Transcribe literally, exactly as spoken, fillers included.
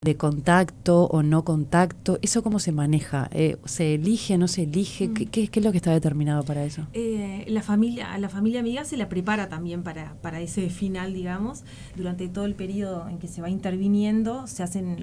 de contacto o no contacto, ¿eso cómo se maneja? Eh, ¿Se elige, no se elige? Mm. ¿Qué, qué, qué es lo que está determinado para eso? Eh, la familia, a la familia amiga se la prepara también para, para ese final, digamos. Durante todo el periodo en que se va interviniendo, se hacen